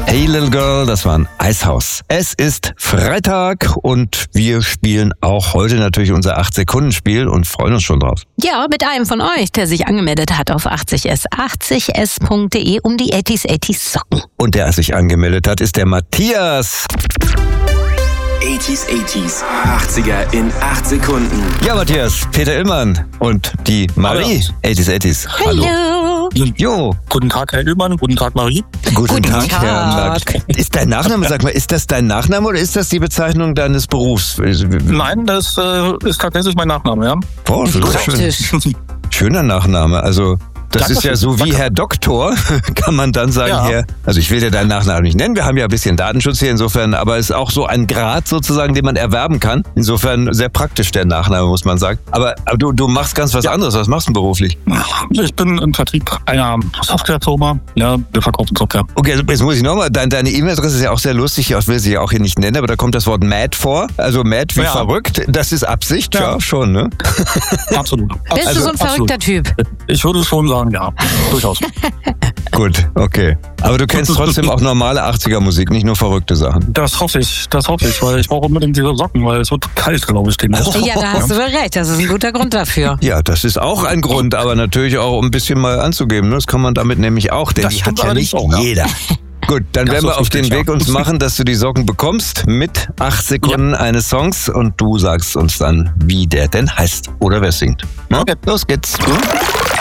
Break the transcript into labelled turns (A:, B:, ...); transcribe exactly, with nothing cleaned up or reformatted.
A: Hey Little Girl, das war ein Eishaus. Es ist Freitag und wir spielen auch heute natürlich unser acht-Sekunden-Spiel und freuen uns schon drauf.
B: Ja, mit einem von euch, der sich angemeldet hat auf achtzig s, achtzig s punkt de um die achtziger achtziger Socken.
A: Und der sich angemeldet hat, ist der Matthias.
C: achtziger achtziger, achtziger in acht Sekunden.
A: Ja, Matthias, Peter Illmann und die Marie. achtziger achtziger.
B: Hallo.
A: Jo.
D: Guten Tag, Herr Illmann. Guten Tag, Marie.
A: Guten,
B: Guten
A: Tag,
B: Tag.
A: Herr Mack. Ist dein Nachname, sag mal, ist das dein Nachname oder ist das die Bezeichnung deines Berufs?
D: Nein, das äh, ist tatsächlich mein Nachname, ja.
A: Boah, das ist schön.
B: Praktisch.
A: Schöner Nachname. Also das
D: Danke
A: ist ja
D: schön.
A: so wie
D: Danke.
A: Herr Doktor, kann man dann sagen,
D: Ja.
A: Herr, also ich will dir deinen Nachnamen nicht nennen, wir haben ja ein bisschen Datenschutz hier insofern, aber es ist auch so ein Grad sozusagen, den man erwerben kann. Insofern sehr praktisch der Nachname, muss man sagen. Aber, aber du, du machst ganz was
D: Ja.
A: anderes, was machst du beruflich?
D: Ich bin im Vertrieb einer Softwarefirma. Ja, wir verkaufen Software.
A: Okay, also jetzt muss ich nochmal, deine, deine E-Mail-Adresse ist ja auch sehr lustig, ich will sie ja auch hier nicht nennen, aber da kommt das Wort mad vor, also mad wie
D: Ja.
A: verrückt, das ist Absicht, ja,
D: Ja.
A: schon, ne?
D: Absolut.
B: Bist
A: Also,
B: du so ein verrückter
D: absolut.
B: Typ?
D: Ich würde schon sagen, ja. Durchaus.
A: Gut, okay. Aber du kennst trotzdem auch normale achtziger-Musik, nicht nur verrückte Sachen.
D: Das hoffe ich, das hoffe ich, weil ich brauche unbedingt diese Socken, weil es wird kalt, glaube ich, demnächst.
B: Ja, da hast du wohl recht. Das ist ein guter Grund dafür.
A: Ja, das ist auch ein Grund, aber natürlich auch, um ein bisschen mal anzugeben. ne? Das kann man damit nämlich auch, denn
D: Das
A: die hat
D: stimmt
A: ja
D: allerdings
A: nicht
D: auch, ja.
A: jeder. Gut, dann
D: Das
A: werden wir
D: ist
A: auf den
D: richtig,
A: Weg
D: ja.
A: uns machen, dass du die Socken bekommst mit acht Sekunden eines Songs und du sagst uns dann, wie der denn heißt oder wer singt. Na,
D: Okay.
A: los geht's.